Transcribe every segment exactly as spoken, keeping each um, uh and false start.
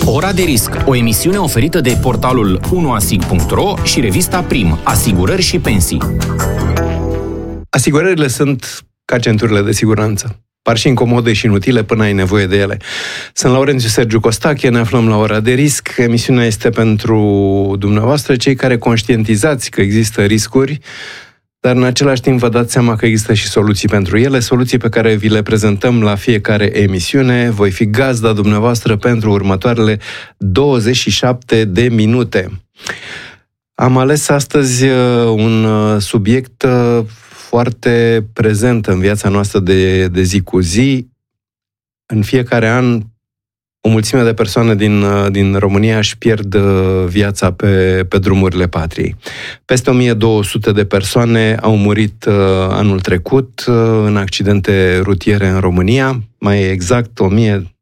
Ora de risc, o emisiune oferită de portalul unu asig punct ro și revista Prim, Asigurări și Pensii. Asigurările sunt ca centurile de siguranță. Par și incomode și inutile până ai nevoie de ele. Sunt Laurențiu Sergiu Costache, ne aflăm la Ora de risc. Emisiunea este pentru dumneavoastră, cei care conștientizați că există riscuri, dar în același timp vă dați seama că există și soluții pentru ele, soluții pe care vi le prezentăm la fiecare emisiune. Voi fi gazda dumneavoastră pentru următoarele douăzeci și șapte de minute. Am ales astăzi un subiect foarte prezent în viața noastră de, de zi cu zi. În fiecare an, o mulțime de persoane din, din România își pierd viața pe, pe drumurile patriei. Peste o mie două sute de persoane au murit uh, anul trecut uh, în accidente rutiere în România, mai exact o mie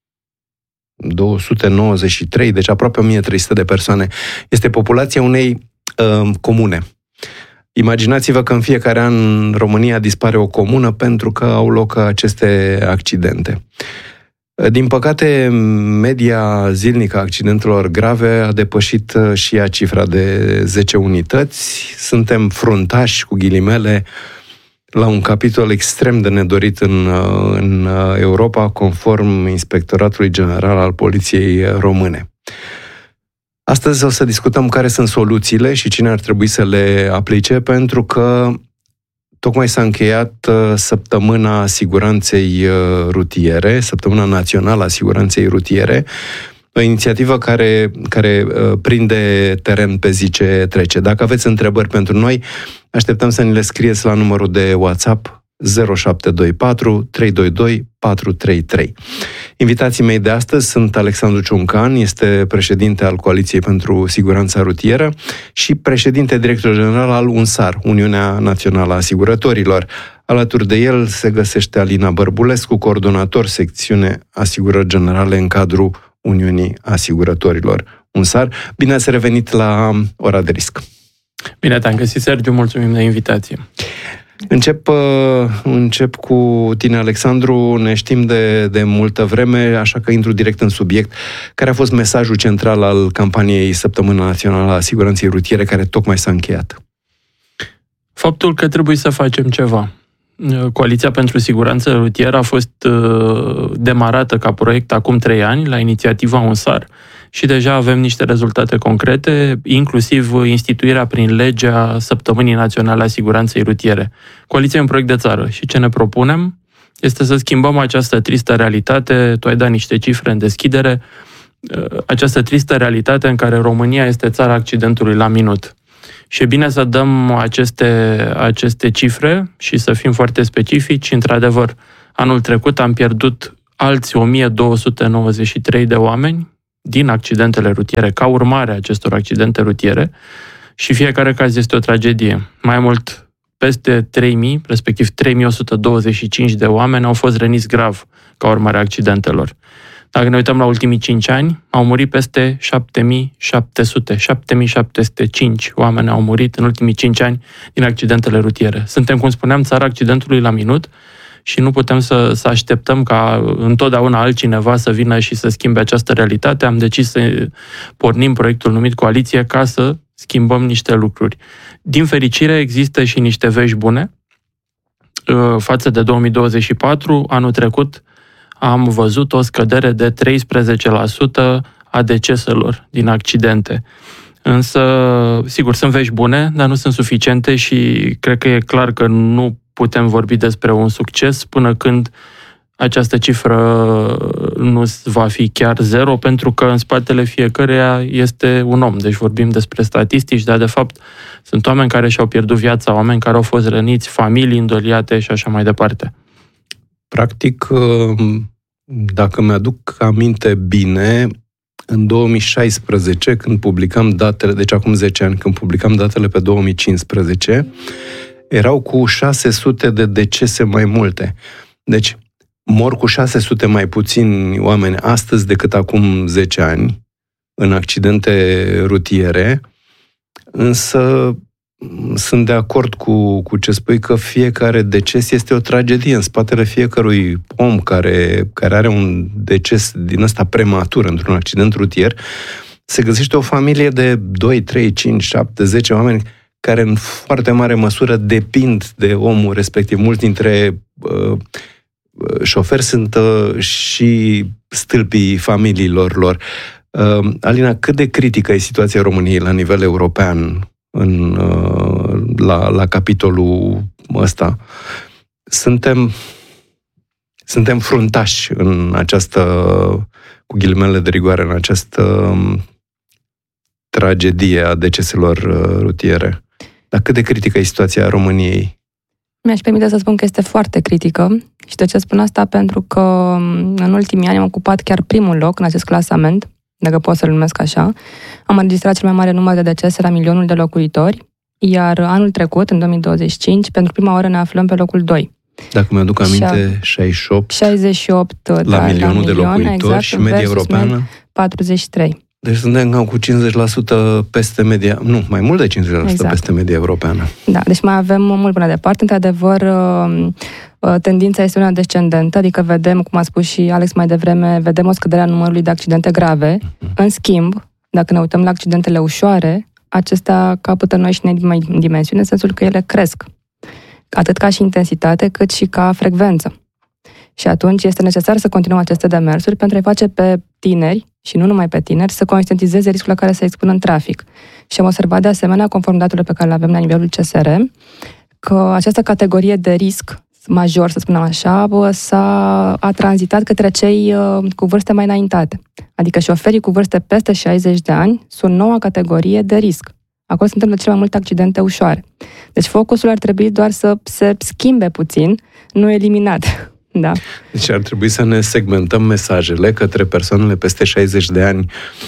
două sute nouăzeci și trei, deci aproape o mie trei sute de persoane. Este populația unei uh, comune. Imaginați-vă că în fiecare an în România dispare o comună pentru că au loc aceste accidente. Din păcate, media zilnică a accidentelor grave a depășit și ea cifra de zece unități. Suntem fruntași, cu ghilimele, la un capitol extrem de nedorit în, în Europa, conform Inspectoratului General al Poliției Române. Astăzi o să discutăm care sunt soluțiile și cine ar trebui să le aplice, pentru că tocmai s-a încheiat săptămâna siguranței rutiere, săptămâna națională a siguranței rutiere, o inițiativă care, care prinde teren pe zi ce trece. Dacă aveți întrebări pentru noi, așteptăm să ni le scrieți la numărul de WhatsApp zero șapte doi patru trei doi doi patru trei trei. Invitații mei de astăzi sunt Alexandru Ciuncan, este președinte al Coaliției pentru Siguranța Rutieră și președinte director general al UNSAR, Uniunea Națională a Asigurătorilor. Alături de el se găsește Alina Bărbulescu, coordonator secțiune Asigurări Generale în cadrul Uniunii Asigurătorilor UNSAR. Bine ați revenit la Ora de risc. Bine te-am găsit, Sergiu, mulțumim de invitație. Încep, încep cu tine, Alexandru, ne știm de, de multă vreme, așa că intru direct în subiect. Care a fost mesajul central al campaniei Săptămâna Națională a Siguranței Rutiere, care tocmai s-a încheiat? Faptul că trebuie să facem ceva. Coaliția pentru Siguranță Rutieră a fost demarată ca proiect acum trei ani, la inițiativa UNSAR, și deja avem niște rezultate concrete, inclusiv instituirea prin legea Săptămânii Naționale a Siguranței Rutiere. Coaliția e un proiect de țară și ce ne propunem este să schimbăm această tristă realitate. Tu ai dat niște cifre în deschidere, această tristă realitate în care România este țara accidentului la minut. Și e bine să dăm aceste, aceste cifre și să fim foarte specifici. Într-adevăr, anul trecut am pierdut alți o mie două sute nouăzeci și trei de oameni din accidentele rutiere, ca urmare a acestor accidente rutiere, și fiecare caz este o tragedie. Mai mult, peste trei mii, respectiv trei mii o sută douăzeci și cinci de oameni au fost răniți grav ca urmare a accidentelor. Dacă ne uităm la ultimii cinci ani, au murit peste șapte mii șapte sute, șapte mii șapte sute cinci oameni au murit în ultimii cinci ani din accidentele rutiere. Suntem, cum spuneam, țara accidentului la minut și nu putem să, să așteptăm ca întotdeauna altcineva să vină și să schimbe această realitate. Am decis să pornim proiectul numit Coaliție ca să schimbăm niște lucruri. Din fericire, există și niște vești bune. Față de două mii douăzeci și patru, anul trecut, am văzut o scădere de treisprezece la sută a deceselor din accidente. Însă, sigur, sunt vești bune, dar nu sunt suficiente și cred că e clar că nu putem vorbi despre un succes până când această cifră nu va fi chiar zero, pentru că în spatele fiecăreia este un om. Deci vorbim despre statistici, dar de fapt sunt oameni care și-au pierdut viața, oameni care au fost răniți, familii îndoliate și așa mai departe. Practic, dacă mi-aduc aminte bine, în două mii șaisprezece, când publicam datele, deci acum zece ani, când publicam datele pe două mii cincisprezece, erau cu șase sute de decese mai multe. Deci, mor cu șase sute mai puțini oameni astăzi decât acum zece ani în accidente rutiere, însă sunt de acord cu, cu ce spui, că fiecare deces este o tragedie. În spatele fiecărui om care, care are un deces din ăsta prematur într-un accident rutier, se găsește o familie de doi, trei, cinci, șapte, zece oameni care în foarte mare măsură depind de omul respectiv. Mulți dintre uh, șoferi sunt uh, și stâlpii familiilor lor. Uh, Alina, cât de critică e situația României la nivel european în, uh, la, la capitolul ăsta? Suntem, suntem fruntași în această, cu ghilimele de rigoare, în această tragedie a deceselor rutiere. Dar cât de critică e situația României? Mi-aș permite să spun că este foarte critică. Și de ce spun asta? Pentru că în ultimii ani am ocupat chiar primul loc în acest clasament, dacă pot să-l numesc așa. Am înregistrat cel mai mare număr de decese la milionul de locuitori, iar anul trecut, în două mii douăzeci și cinci, pentru prima oară ne aflăm pe locul doi. Dacă mi-aduc aminte, șaizeci și opt, șaizeci și opt la da, milionul la de milion, locuitori, exact, și media europeană? patruzeci și trei. Deci suntem cam cu cincizeci la sută peste media, nu, mai mult de cincizeci la sută exact. Peste media europeană. Da, deci mai avem mult până departe. Într-adevăr, tendința este una descendentă, adică vedem, cum a spus și Alex mai devreme, vedem o scădere a numărului de accidente grave. Uh-huh. În schimb, dacă ne uităm la accidentele ușoare, acestea capătă noi și noi dimensiune, în sensul că ele cresc. Atât ca și intensitate, cât și ca frecvență. Și atunci este necesar să continuăm aceste demersuri pentru a-i face pe tineri, și nu numai pe tineri, să conștientizeze riscul la care se expun în trafic. Și am observat de asemenea, conform datelor pe care le avem la nivelul C S R, că această categorie de risc major, să spunem așa, s-a a tranzitat către cei uh, cu vârste mai înaintate. Adică șoferii cu vârste peste șaizeci de ani sunt noua categorie de risc. Acolo se întâmplă cele mai multe accidente ușoare. Deci focusul ar trebui doar să se schimbe puțin, nu eliminat. Da. Deci ar trebui să ne segmentăm mesajele către persoanele peste șaizeci de ani,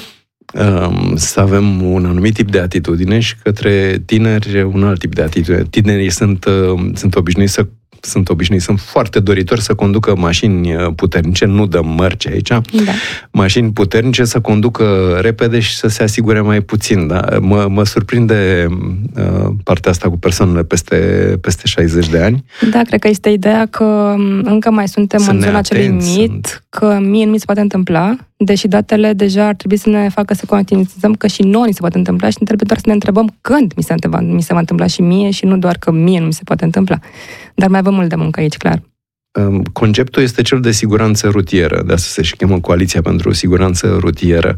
um, să avem un anumit tip de atitudine, și către tineri un alt tip de atitudine. Tinerii sunt, uh, sunt obișnuiți să sunt obișnuiți, sunt foarte doritori să conducă mașini puternice, nu dăm mărci aici, da. Mașini puternice, să conducă repede și să se asigure mai puțin. Da? Mă, mă surprinde uh, partea asta cu persoanele peste, peste șaizeci de ani. Da, cred că este ideea că încă mai suntem sunt în zona acelui mit, sunt... că mie nu mi se poate întâmpla, deși datele deja ar trebui să ne facă să conștientizăm că și noi ni se poate întâmpla și nu trebuie doar să ne întrebăm când mi se, întâmpla, mi se va întâmpla și mie, și nu doar că mie nu mi se poate întâmpla. Dar mai avem mult de muncă aici, clar. Conceptul este cel de siguranță rutieră, de asta se și cheamă Coaliția pentru Siguranță Rutieră.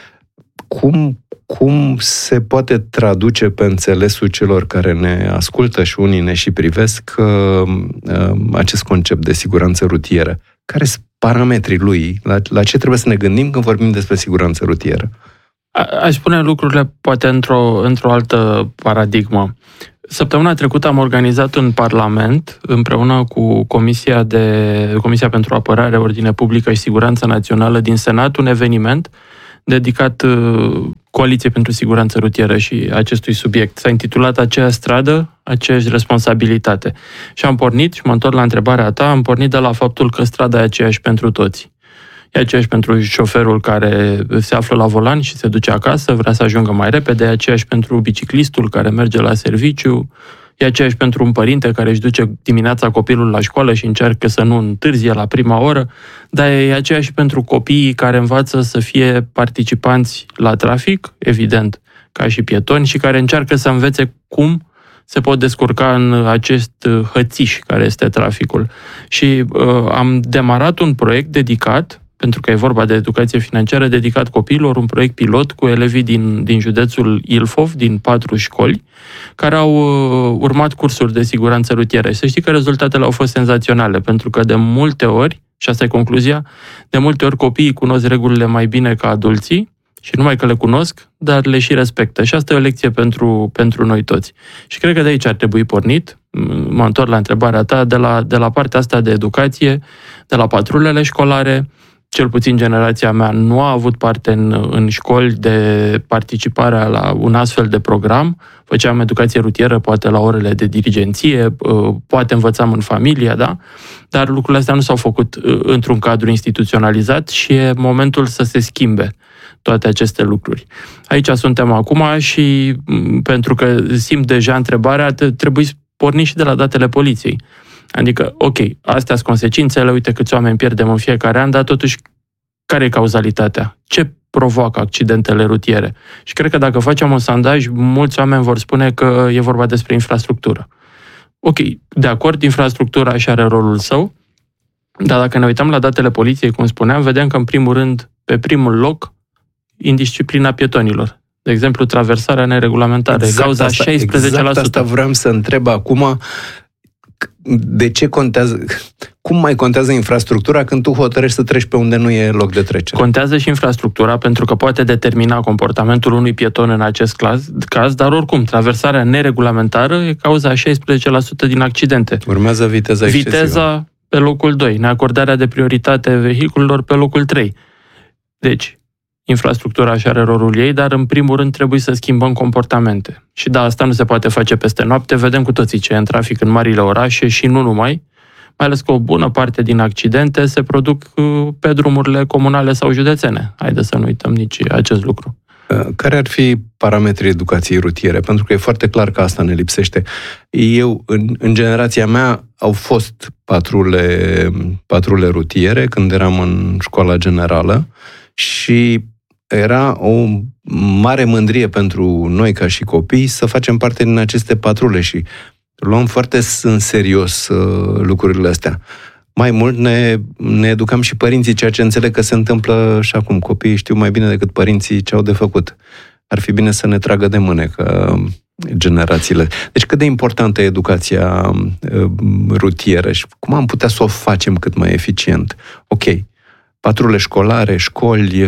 Cum, cum se poate traduce pe înțelesul celor care ne ascultă și unii ne și privesc acest concept de siguranță rutieră? Care sunt parametrii lui? La, la ce trebuie să ne gândim când vorbim despre siguranță rutieră? A, aș spune lucrurile poate într-o, într-o altă paradigmă. Săptămâna trecută am organizat în Parlament, împreună cu Comisia, de, Comisia pentru Apărare, Ordine Publică și Siguranță Națională din Senat, un eveniment dedicat uh, Coaliției pentru Siguranță Rutieră și acestui subiect. S-a intitulat Aceeași stradă, aceeași responsabilitate. Și am pornit, și mă întorc la întrebarea ta, am pornit de la faptul că strada e aceeași pentru toți. E aceeași pentru șoferul care se află la volan și se duce acasă, vrea să ajungă mai repede, e aceeași pentru biciclistul care merge la serviciu, e aceeași pentru un părinte care își duce dimineața copilul la școală și încearcă să nu întârzie la prima oră, dar e aceeași și pentru copiii care învață să fie participanți la trafic, evident, ca și pietoni, și care încearcă să învețe cum se pot descurca în acest hățiș care este traficul. Și uh, am demarat un proiect dedicat, pentru că e vorba de educație financiară, dedicat copiilor, un proiect pilot cu elevii din, din județul Ilfov, din patru școli, care au uh, urmat cursuri de siguranță rutieră. Și să știi că rezultatele au fost senzaționale, pentru că de multe ori, și asta e concluzia, de multe ori copiii cunosc regulile mai bine ca adulții, și nu numai că le cunosc, dar le și respectă. Și asta e o lecție pentru, pentru noi toți. Și cred că de aici ar trebui pornit, mă întorc la întrebarea ta, de la, de la partea asta de educație, de la patrulele școlare. Cel puțin generația mea nu a avut parte în, în școli de participare la un astfel de program. Făceam educație rutieră, poate la orele de dirigenție, poate învățam în familie, da? Dar lucrurile astea nu s-au făcut într-un cadru instituționalizat și e momentul să se schimbe toate aceste lucruri. Aici suntem acum și pentru că simt deja întrebarea, trebuie porni și de la datele poliției. Adică, ok, astea sunt consecințele, uite câți oameni pierdem în fiecare an, dar totuși, care e cauzalitatea? Ce provoacă accidentele rutiere? Și cred că dacă facem un sondaj, mulți oameni vor spune că e vorba despre infrastructură. Ok, de acord, infrastructura și are rolul său, dar dacă ne uităm la datele poliției, cum spuneam, vedem că, în primul rând, pe primul loc, indisciplina pietonilor. De exemplu, traversarea neregulamentară. Exact cauza asta, șaisprezece la sută. Exact asta vreau să întreb acum. De ce contează, cum mai contează infrastructura când tu hotărăști să treci pe unde nu e loc de trecere? Contează și infrastructura pentru că poate determina comportamentul unui pieton în acest caz, caz dar oricum, traversarea neregulamentară e cauza șaisprezece la sută din accidente. Urmează viteza excesivă. Viteza pe locul doi, neacordarea de prioritate vehiculelor pe locul trei. Deci, infrastructura și are rolul ei, dar în primul rând trebuie să schimbăm comportamente. Și da, asta nu se poate face peste noapte. Vedem cu toții ce e în trafic în marile orașe și nu numai, mai ales că o bună parte din accidente se produc pe drumurile comunale sau județene. Haideți să nu uităm nici acest lucru. Care ar fi parametrii educației rutiere? Pentru că e foarte clar că asta ne lipsește. Eu, în, în generația mea, au fost patrule, patrule rutiere când eram în școala generală și era o mare mândrie pentru noi ca și copii să facem parte din aceste patrule și luăm foarte în serios uh, lucrurile astea. Mai mult ne, ne educăm și părinții, ceea ce înțeleg că se întâmplă și acum. Copiii știu mai bine decât părinții ce au de făcut. Ar fi bine să ne tragă de mânecă generațiile. Deci cât de importantă e educația uh, rutieră și cum am putea să o facem cât mai eficient? Ok, patrule școlare, școli,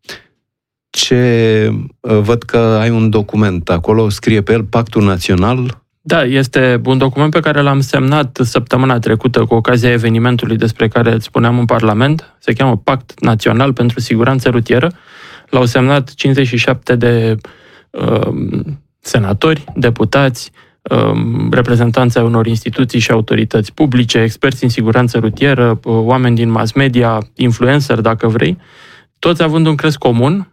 ce văd că ai un document acolo, scrie pe el Pactul Național. Da, este un document pe care l-am semnat săptămâna trecută cu ocazia evenimentului despre care îți spuneam în Parlament. Se cheamă Pact Național pentru Siguranță Rutieră. L-au semnat cincizeci și șapte de uh, senatori, deputați, reprezentanții unor instituții și autorități publice, experți în siguranță rutieră, oameni din mass media, influencer, dacă vrei, toți având un crest comun,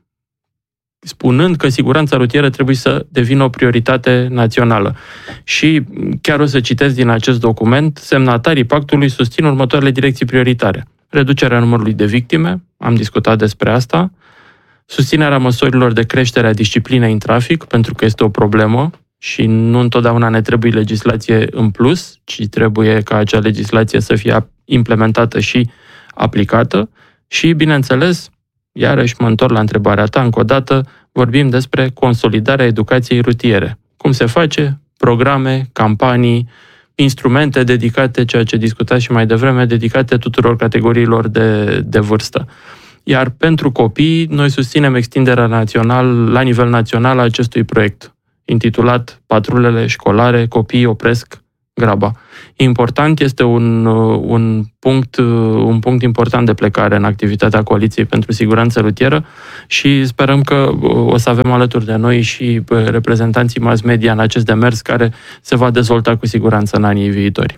spunând că siguranța rutieră trebuie să devină o prioritate națională. Și chiar o să citesc din acest document, semnatarii pactului susțin următoarele direcții prioritare. Reducerea numărului de victime, am discutat despre asta, susținerea măsurilor de creștere a disciplinei în trafic, pentru că este o problemă, și nu întotdeauna ne trebuie legislație în plus, ci trebuie ca acea legislație să fie implementată și aplicată. Și, bineînțeles, iarăși mă întorc la întrebarea ta, încă o dată, vorbim despre consolidarea educației rutiere. Cum se face? Programe, campanii, instrumente dedicate, ceea ce discutați și mai devreme, dedicate tuturor categoriilor de, de vârstă. Iar pentru copii, noi susținem extinderea național, la nivel național a acestui proiect, intitulat Patrulele școlare, copiii opresc graba. Important, este un, un, punct, un punct important de plecare în activitatea Coaliției pentru Siguranță Rutieră și sperăm că o să avem alături de noi și reprezentanții mass media în acest demers care se va dezvolta cu siguranță în anii viitori.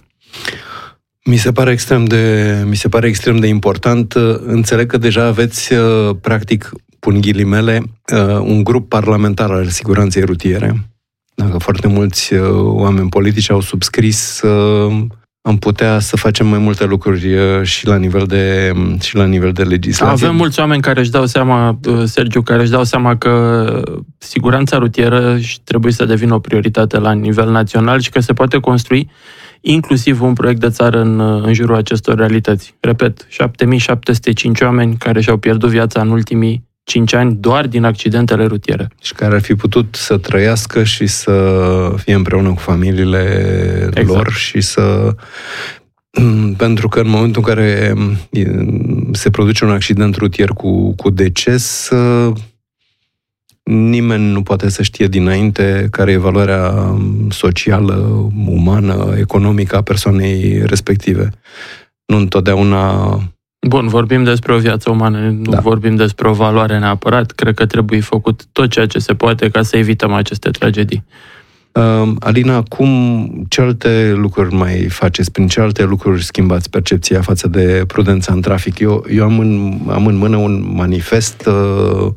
Mi se pare extrem de, mi se pare extrem de important. Înțeleg că deja aveți, practic, pun ghilimele, un grup parlamentar al siguranței rutiere. Dacă foarte mulți oameni politici au subscris, am putea să facem mai multe lucruri și la nivel de, și la nivel de legislație. Avem mulți oameni care își dau seama, Sergiu, care își dau seama că siguranța rutieră trebuie să devină o prioritate la nivel național și că se poate construi inclusiv un proiect de țară în, în jurul acestor realități. Repet, șapte mii șapte sute cinci oameni care și-au pierdut viața în ultimii cinci ani doar din accidentele rutiere. Și care ar fi putut să trăiască și să fie împreună cu familiile exact. lor și să... Pentru că în momentul în care se produce un accident rutier cu, cu deces, nimeni nu poate să știe dinainte care e valoarea socială, umană, economică a persoanei respective. Nu întotdeauna... Bun, vorbim despre o viață umană, nu da. vorbim despre o valoare neapărat. Cred că trebuie făcut tot ceea ce se poate ca să evităm aceste tragedii. Uh, Alina, cum, ce alte lucruri mai faceți? Prin ce alte lucruri schimbați percepția față de prudența în trafic? Eu, eu am, în, am în mână un manifest uh,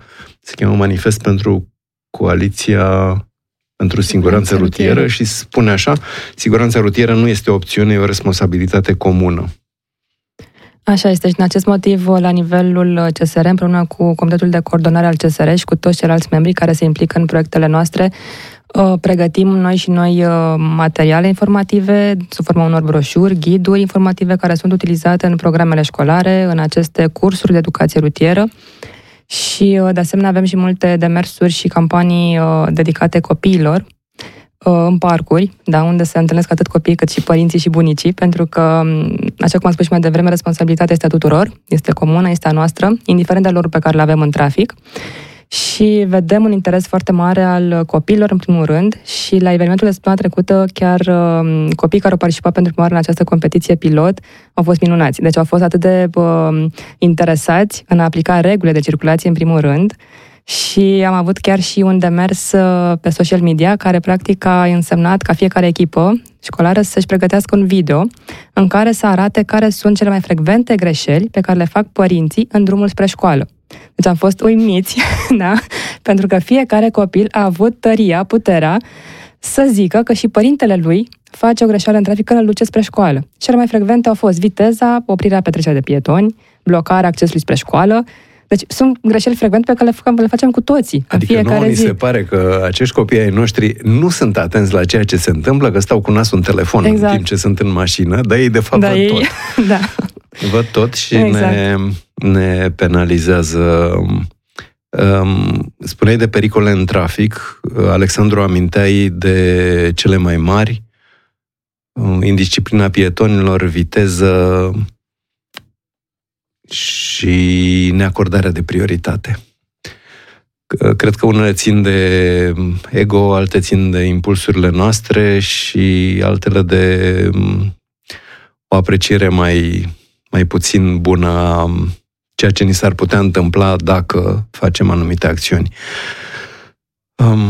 se cheamă Manifest pentru Coaliția pentru Siguranță Rutieră și spune așa: siguranța rutieră nu este o opțiune, e o responsabilitate comună. Așa este și din acest motiv, la nivelul C S R, împreună cu Comitetul de Coordonare al C S R și cu toți ceilalți membri care se implică în proiectele noastre, pregătim noi și noi materiale informative sub forma unor broșuri, ghiduri informative care sunt utilizate în programele școlare, în aceste cursuri de educație rutieră. Și, de asemenea, avem și multe demersuri și campanii dedicate copiilor în parcuri, da, unde se întâlnesc atât copiii cât și părinții și bunicii, pentru că, așa cum am spus și mai devreme, responsabilitatea este a tuturor, este comună, este a noastră, indiferent de lor pe care le avem în trafic. Și vedem un interes foarte mare al copiilor, în primul rând, și la evenimentul de săptămâna trecută, chiar uh, copiii care au participat pentru prima oară în această competiție pilot au fost minunați. Deci au fost atât de uh, interesați în a aplica regulile de circulație, în primul rând, și am avut chiar și un demers uh, pe social media, care practic a însemnat ca fiecare echipă școlară să-și pregătească un video în care să arate care sunt cele mai frecvente greșeli pe care le fac părinții în drumul spre școală. Deci am fost uimiți, da? Pentru că fiecare copil a avut tăria, puterea să zică că și părintele lui face o greșeală în trafic când îl duce spre școală. Cele mai frecvente au fost viteza, oprirea pe trecerea de pietoni, blocarea accesului spre școală. Deci sunt greșeli frecvente pe care le, facem, le facem cu toții. Adică în fiecare nouă zi. Ni se pare că acești copii ai noștri nu sunt atenți la ceea ce se întâmplă, că stau cu nasul în telefon exact. În timp ce sunt în mașină, dar ei de fapt da, văd ei... tot. da. Văd tot și exact. ne, ne penalizează. Um, spuneai de pericole în trafic. Alexandru, aminteai de cele mai mari: indisciplina pietonilor, viteză și neacordarea de prioritate. Cred că unele țin de ego, alte țin de impulsurile noastre și altele de o apreciere mai, mai puțin bună a ceea ce ni s-ar putea întâmpla dacă facem anumite acțiuni. Um,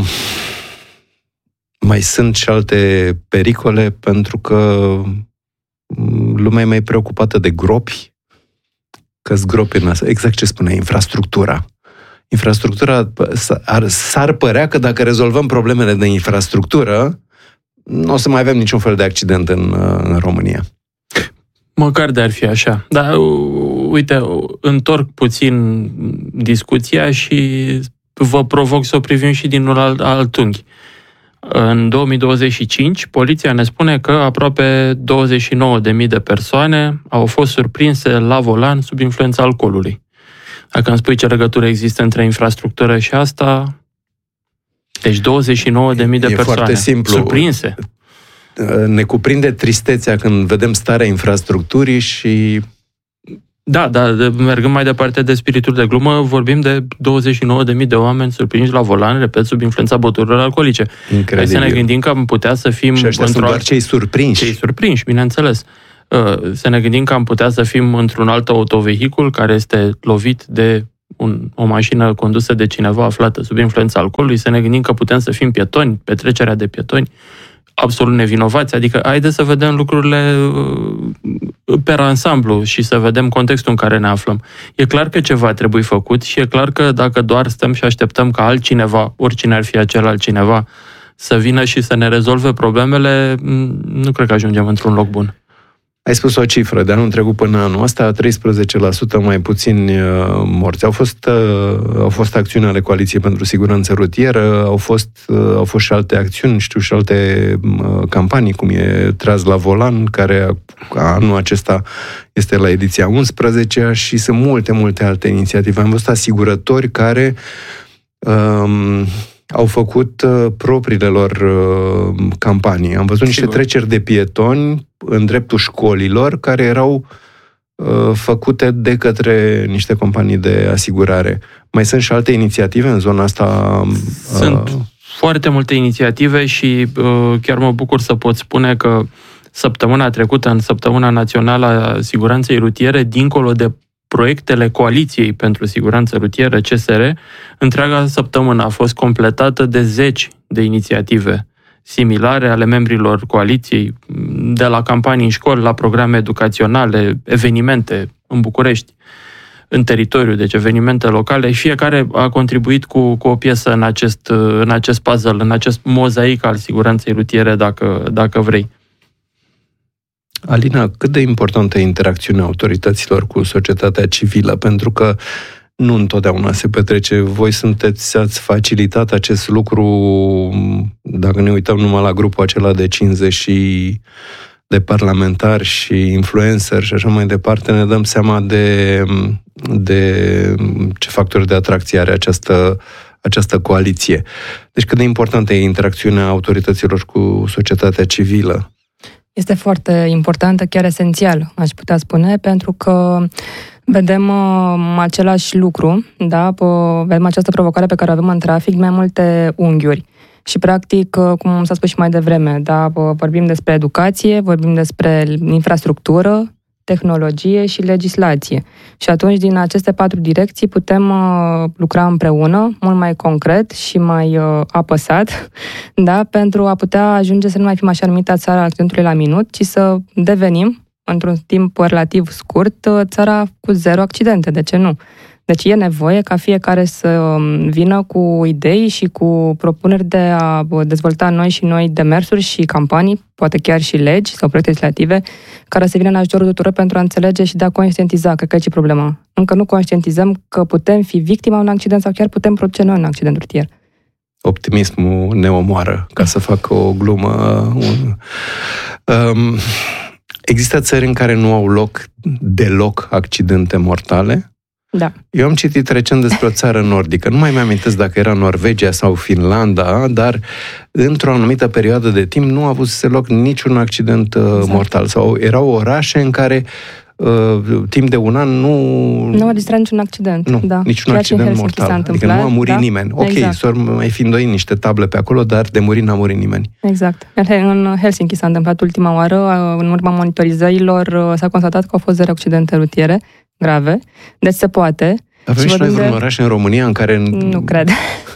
mai sunt și alte pericole, pentru că lumea e mai preocupată de gropi, că-s gropi în asta. Exact ce spunea, infrastructura. Infrastructura, ar, s-ar părea că dacă rezolvăm problemele de infrastructură, nu o să mai avem niciun fel de accident în, în România. Măcar de ar fi așa. Dar, uite, întorc puțin discuția și vă provoc să o privim și din un alt, alt unghi. În două mii douăzeci și cinci, poliția ne spune că aproape douăzeci și nouă de mii de persoane au fost surprinse la volan sub influența alcoolului. Dacă îmi spui ce legătură există între infrastructură și asta, deci douăzeci și nouă de mii de persoane foarte simplu. surprinse. Ne cuprinde tristețea când vedem starea infrastructurii și... Da, dar mergând mai departe de spiritul de glumă, vorbim de douăzeci și nouă de mii de oameni surprinși la volan, repet, sub influența băuturilor alcoolice. Incredibil. Hai să ne gândim că am putea să fim... Și ăștia sunt doar alt... cei surprinși. Cei surprinși, bineînțeles. Să ne gândim că am putea să fim într-un alt autovehicul care este lovit de un, o mașină condusă de cineva aflată sub influența alcoolului, să ne gândim că putem să fim pietoni, petrecerea de pietoni, absolut nevinovați, adică haideți să vedem lucrurile pe ansamblu și să vedem contextul în care ne aflăm. E clar că ceva trebuie făcut și e clar că dacă doar stăm și așteptăm ca altcineva, oricine ar fi acel altcineva, să vină și să ne rezolve problemele, nu cred că ajungem într-un loc bun. Ai spus o cifră, de anul trecut până anul ăsta, treisprezece la sută mai puțini morți. Au fost, au fost acțiuni ale Coaliției pentru Siguranță Rutieră, au fost, au fost și alte acțiuni, știu, și alte campanii, cum e Traz la volan, care anul acesta este la ediția unsprezecea, și sunt multe, multe alte inițiative. Am văzut asigurători care um, au făcut uh, propriile lor uh, campanii. Am văzut niște Sigur. treceri de pietoni în dreptul școlilor care erau uh, făcute de către niște companii de asigurare. Mai sunt și alte inițiative în zona asta? Uh... Sunt foarte multe inițiative și uh, chiar mă bucur să pot spune că săptămâna trecută, în Săptămâna Națională a Siguranței Rutiere, dincolo de proiectele Coaliției pentru Siguranță Rutieră, C S R, întreaga săptămână a fost completată de zeci de inițiative similare ale membrilor Coaliției, de la campanii în școli, la programe educaționale, evenimente în București. în teritoriu, deci evenimente locale, și fiecare a contribuit cu, cu o piesă în acest, în acest puzzle, în acest mozaic al siguranței rutiere, dacă, dacă vrei. Alina, cât de importantă e interacțiunea autorităților cu societatea civilă? Pentru că nu întotdeauna se petrece. Voi sunteți, ați facilitat acest lucru, dacă ne uităm numai la grupul acela de cincizeci de parlamentari și influenceri și așa mai departe, ne dăm seama de, de ce factori de atracție are această, această coaliție. Deci cât de importantă e interacțiunea autorităților cu societatea civilă? Este foarte importantă, chiar esențial, aș putea spune, pentru că vedem uh, același lucru, da? Vedem această provocare pe care o avem în trafic, mai multe unghiuri. Și, practic, uh, cum s-a spus și mai devreme, da? Vorbim despre educație, vorbim despre infrastructură, tehnologie și legislație. Și atunci, din aceste patru direcții, putem uh, lucra împreună, mult mai concret și mai uh, apăsat, da? Pentru a putea ajunge să nu mai fim așa numita țara accidentului la minut, ci să devenim, într-un timp relativ scurt, țara cu zero accidente. De ce nu? Deci e nevoie ca fiecare să vină cu idei și cu propuneri de a dezvolta noi și noi demersuri și campanii, poate chiar și legi sau proiecte legislative, care să vină în ajutorul tuturor pentru a înțelege și de a conștientiza. Cred că aici e problema. Încă nu conștientizăm că putem fi victima unui accident sau chiar putem produce noi un accident rutier. Optimismul ne omoară, ca să fac o glumă. Un, um, există țări în care nu au loc deloc accidente mortale? Da. Eu am citit recent despre o țară nordică, nu mai mi-amintesc dacă era Norvegia sau Finlanda, dar într-o anumită perioadă de timp nu a avut să loc niciun accident exact. mortal. Sau erau orașe în care uh, timp de un an nu... Nu a registrat niciun accident. Nu, da. niciun Chiar accident mortal. Adică nu a murit da? nimeni. Ok, exact. s-or mai fi îndoi niște table pe acolo, dar de murit n-a murit nimeni. Exact. În Helsinki s-a întâmplat ultima oară, în urma monitorizărilor s-a constatat că au fost zero accidente rutiere grave, deci se poate. Avem și, și noi vreun de... oraș în România în care... Nu cred.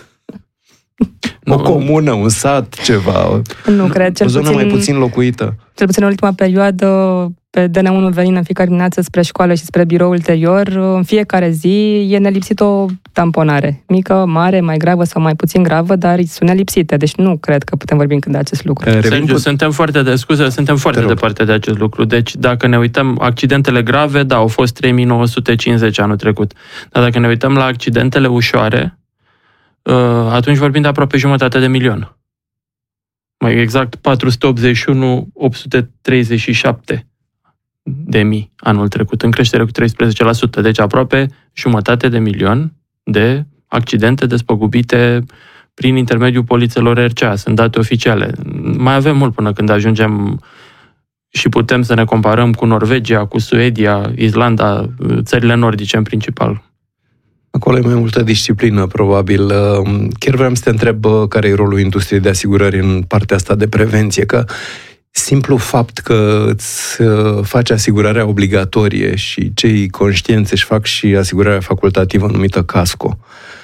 O comună, un sat, ceva. Nu cred. Cel o zonă puțin, mai puțin locuită. Cel puțin în ultima perioadă, pe D N unu venind în fiecare dimineață spre școală și spre birou ulterior, în fiecare zi e nelipsit o tamponare. Mică, mare, mai gravă sau mai puțin gravă, dar sunt nelipsite. Deci nu cred că putem vorbi încă de acest lucru. Sergiu, cu... suntem foarte de scuze, suntem foarte departe de acest lucru. Deci dacă ne uităm, accidentele grave, da, au fost trei mii nouă sute cincizeci anul trecut. Dar dacă ne uităm la accidentele ușoare, atunci vorbim de aproape jumătate de milion. Mai exact, patru sute optzeci și unu mii opt sute treizeci și șapte de mii anul trecut, în creștere cu treisprezece la sută. Deci aproape jumătate de milion de accidente despăgubite prin intermediul polițelor R C A. Sunt date oficiale. Mai avem mult până când ajungem și putem să ne comparăm cu Norvegia, cu Suedia, Islanda, țările nordice în principal. Acolo e mai multă disciplină, probabil. Chiar vreau să te întreb care e rolul industriei de asigurări în partea asta de prevenție, că simplu fapt că îți faci asigurarea obligatorie și cei conștienți își fac și asigurarea facultativă numită casco,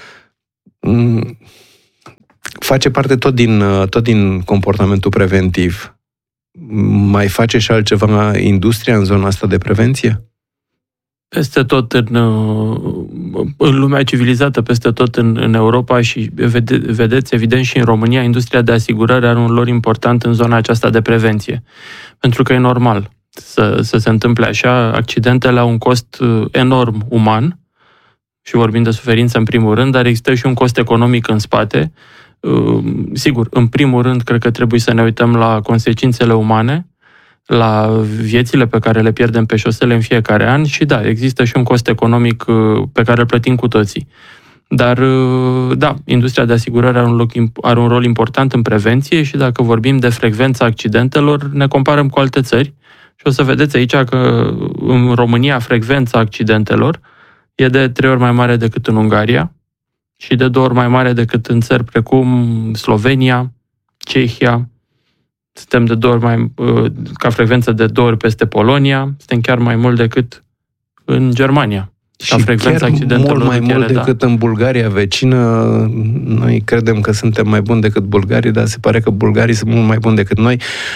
face parte tot din, tot din comportamentul preventiv. Mai face și altceva industria în zona asta de prevenție? Peste tot în, în lumea civilizată, peste tot în, în Europa și vede, vedeți, evident, și în România, industria de asigurare are un rol important în zona aceasta de prevenție. Pentru că e normal să, să se întâmple așa. Accidentele au un cost enorm uman și vorbim de suferință în primul rând, dar există și un cost economic în spate. Sigur, în primul rând, cred că trebuie să ne uităm la consecințele umane, la viețile pe care le pierdem pe șosele în fiecare an și da, există și un cost economic pe care îl plătim cu toții. Dar da, industria de asigurare are un, loc, are un rol important în prevenție și dacă vorbim de frecvența accidentelor, ne comparăm cu alte țări și o să vedeți aici că în România frecvența accidentelor e de trei ori mai mare decât în Ungaria și de două ori mai mare decât în țări precum Slovenia, Cehia. Suntem de două ori mai, ca frecvență de două ori peste Polonia, suntem chiar mai mult decât în Germania. Și chiar mult mai mult decât da. în Bulgaria vecină. Noi credem că suntem mai buni decât bulgarii, dar se pare că bulgarii sunt mult mai buni decât noi.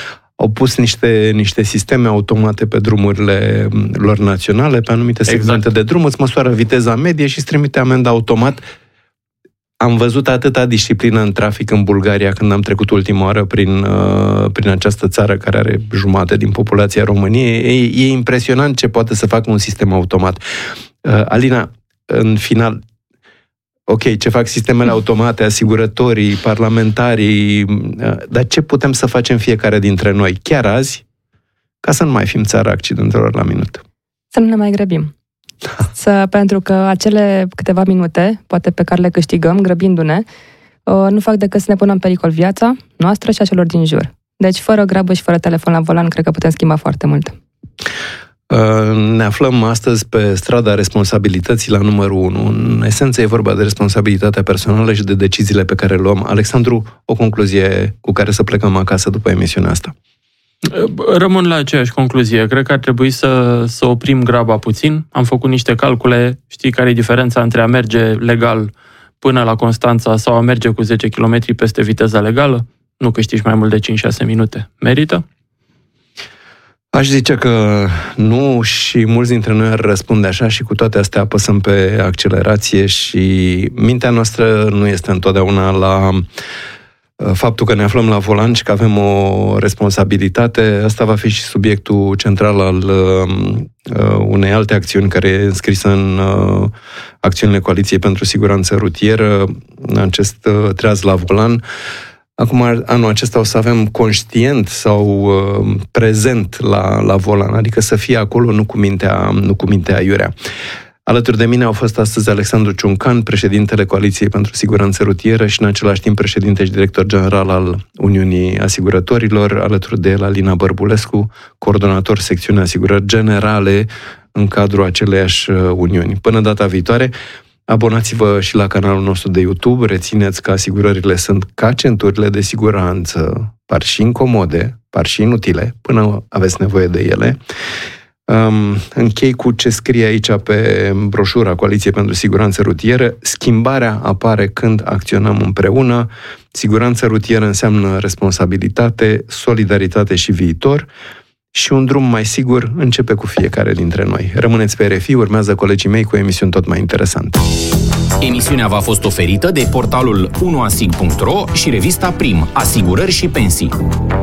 au pus niște, niște sisteme automate pe drumurile lor naționale, pe anumite segmente exact. de drum, îți măsoară viteza medie și îți trimite amenda automat. Am văzut atâta disciplină în trafic în Bulgaria când am trecut ultima oară prin, prin această țară care are jumătate din populația României. E, e impresionant ce poate să facă un sistem automat. Alina, în final, ok, ce fac sistemele automate, asigurătorii, parlamentarii, dar ce putem să facem fiecare dintre noi, chiar azi, ca să nu mai fim țara accidentelor la minut? Să nu ne mai grăbim. Să, pentru că acele câteva minute, poate pe care le câștigăm, grăbindu-ne, nu fac decât să ne punem în pericol viața noastră și a celor din jur. Deci, fără grabă și fără telefon la volan, cred că putem schimba foarte mult. Ne aflăm astăzi pe strada responsabilității la numărul unu. În esență e vorba de responsabilitatea personală și de deciziile pe care le luăm. Alexandru, o concluzie cu care să plecăm acasă după emisiunea asta. Rămân la aceeași concluzie. Cred că ar trebui să, să oprim graba puțin. Am făcut niște calcule. Știi care e diferența între a merge legal până la Constanța sau a merge cu zece kilometri peste viteza legală? Nu câștigi mai mult de cinci șase minute. Merită? Aș zice că nu și mulți dintre noi ar răspunde așa și cu toate astea apăsăm pe accelerație și mintea noastră nu este întotdeauna la faptul că ne aflăm la volan și că avem o responsabilitate. Asta va fi și subiectul central al uh, unei alte acțiuni care e înscrisă în uh, acțiunile Coaliției pentru Siguranță Rutieră, acest uh, treaz la volan. Acum, anul acesta o să avem conștient sau uh, prezent la, la volan, adică să fie acolo, nu cu mintea, nu cu mintea aiurea. Alături de mine au fost astăzi Alexandru Ciuncan, președintele Coaliției pentru Siguranță Rutieră și în același timp președinte și director general al Uniunii Asigurătorilor, alături de el Alina Bărbulescu, coordonator secțiunea asigurări generale în cadrul aceleiași Uniuni. Până data viitoare, abonați-vă și la canalul nostru de YouTube, rețineți că asigurările sunt ca centurile de siguranță, par și incomode, par și inutile, până aveți nevoie de ele. Um, închei cu ce scrie aici pe broșura Coaliției pentru Siguranță Rutieră. Schimbarea apare când acționăm împreună. Siguranță rutieră înseamnă responsabilitate, solidaritate și viitor. Și un drum mai sigur începe cu fiecare dintre noi. Rămâneți pe R F I, urmează colegii mei cu emisiuni tot mai interesante. Emisiunea v-a fost oferită de portalul unu asig punct ro și revista Prim, Asigurări și Pensii.